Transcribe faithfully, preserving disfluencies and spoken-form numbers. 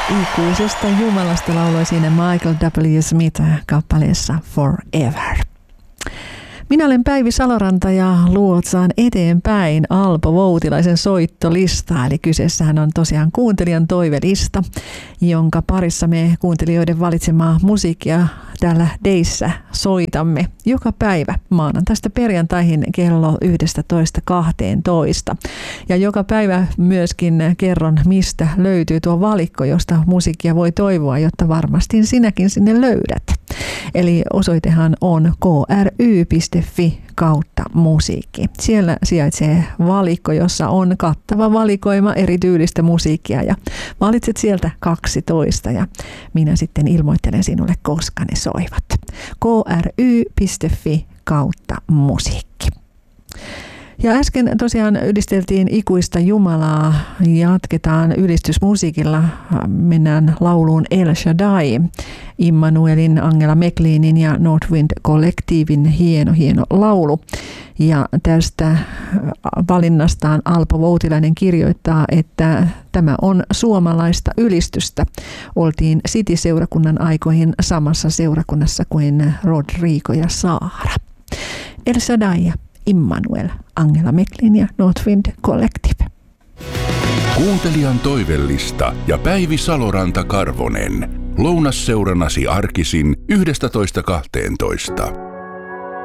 Ikuisesta Jumalasta lauloi siinä Michael W. Smith kappaleessa Forever. Minä olen Päivi Saloranta ja luotsaan eteenpäin Alpo Voutilaisen soittolistaa. Eli kyseessähän on tosiaan kuuntelijan toivelista, jonka parissa me kuuntelijoiden valitsemaa musiikkia täällä Deissä soitamme joka päivä maanantaista perjantaihin kello yksitoista kahteentoista. Ja joka päivä myöskin kerron, mistä löytyy tuo valikko, josta musiikkia voi toivoa, jotta varmasti sinäkin sinne löydät. Eli osoitehan on k r y piste f i kautta musiikki. Siellä sijaitsee valikko, jossa on kattava valikoima eri tyylistä musiikkia ja valitset sieltä kaksitoista ja minä sitten ilmoittelen sinulle, koska ne soivat. k r y piste f i kautta musiikki. Ja äsken tosiaan ylisteltiin ikuista Jumalaa, jatketaan ylistysmusiikilla, mennään lauluun El Shaddai, Immanuelin, Angela McLeanin ja Northwind Kollektiivin hieno hieno laulu. Ja tästä valinnastaan Alpo Voutilainen kirjoittaa, että tämä on suomalaista ylistystä. Oltiin City-seurakunnan aikoihin samassa seurakunnassa kuin Rodrigo ja Saara. El Shaddai ja Immanuel, Angela McLean ja Northwind Collective. Kuuntelijan toivellista ja Päivi Saloranta Karvonen. Lounasseurannasi arkisin yksitoista kahteentoista.